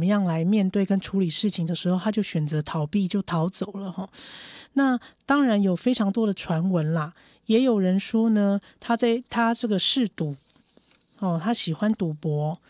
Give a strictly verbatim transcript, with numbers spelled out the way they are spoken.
么样来面对跟处理事情的时候，他就选择逃避，就逃走了哈。那当然有非常多的传闻啦，也有人说呢，他在他这个嗜赌哦，他喜欢赌博，